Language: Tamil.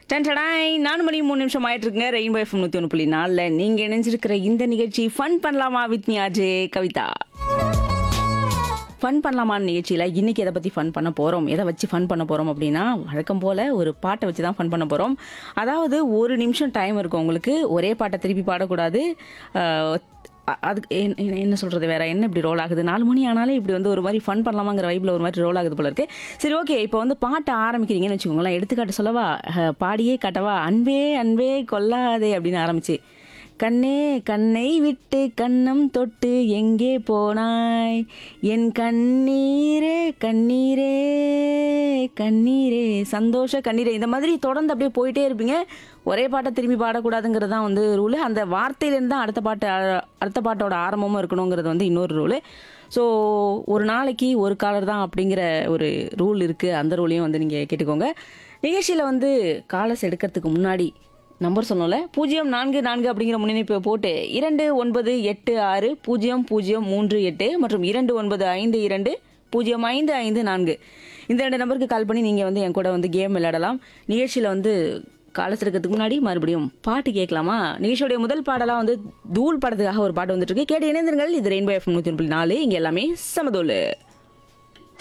டன்டடாய் 4 மணி 3 நிமிஷம் ஆயிட்டு இருக்குங்க. ரெயின்போ எஃப்எம் 101.4ல நீங்க இணைஞ்சிருக்கிற இந்த நிகழ்ச்சி ஃபன் பண்ணலாமா with me RJ Kavitha. Fun பண்ணலாமான்னு நிகழ்ச்சியில் இன்னைக்கு எதை பற்றி ஃபன் பண்ண போகிறோம், எதை வச்சு ஃபன் பண்ண போகிறோம் அப்படின்னா, வழக்கம் போல் ஒரு பாட்டை வச்சு தான் ஃபன் பண்ண போகிறோம். அதாவது ஒரு நிமிஷம் டைம் இருக்கும் உங்களுக்கு. ஒரே பாட்டை திருப்பி பாடக்கூடாது. அதுக்கு என்ன சொல்கிறது, வேற என்ன இப்படி ரோல் ஆகுது, 4 மணி ஆனாலே இப்படி வந்து ஒரு மாதிரி ஃபன் பண்ணலாமாங்கிற வைப்பில் ஒரு மாதிரி ரோல் ஆகுது போல இருக்கு. சரி, ஓகே. இப்போ வந்து பாட்டை ஆரம்பிக்கிறீங்கன்னு வச்சுக்கோங்களேன். எடுத்துக்காட்டு சொல்லவா, பாடியே காட்டவா, அன்பே அன்பே கொல்லாதே அப்படின்னு ஆரம்பிச்சு, கண்ணே கண்ணை விட்டு கண்ணம் தொட்டு எங்கே போனாய், என் கண்ணீரே கண்ணீரே கண்ணீரே சந்தோஷ கண்ணீரே, இந்த மாதிரி தொடர்ந்து அப்படியே போயிட்டே இருப்பீங்க. ஒரே பாட்டை திரும்பி பாடக்கூடாதுங்கிறது தான் வந்து ரூலு. அந்த வார்த்தையிலேருந்து தான் அடுத்த பாட்டோட ஆரம்பமும் இருக்கணுங்கிறது வந்து இன்னொரு ரூலு. ஸோ ஒரு நாளைக்கு ஒரு காலர் தான் அப்படிங்கிற ஒரு ரூல் இருக்குது. அந்த ரூலையும் வந்து நீங்கள் கேட்டுக்கோங்க. நிகழ்ச்சியில் வந்து காலர்ஸ் எடுக்கிறதுக்கு முன்னாடி நம்பர் சொன்னோம்ல, 044 அப்படிங்கிற முன்னிணைப்பை போட்டு 29860038 மற்றும் 2952055554 இந்த 2 நம்பருக்கு கால் பண்ணி நீங்கள் வந்து என் கூட வந்து கேம் விளையாடலாம். நிகழ்ச்சியில் வந்து காலஸ் எடுக்கிறதுக்கு முன்னாடி மறுபடியும் பாட்டு கேட்கலாமா? நிகழ்ச்சியோடைய முதல் பாடலாம் வந்து தூள் படத்துக்காக ஒரு பாட்டு வந்துட்டு இருக்கு. கேட்டு இணைந்திருங்கள். இது ரெயின்போ எஃப்எம் 101.4. இங்கே எல்லாமே சமதோலு.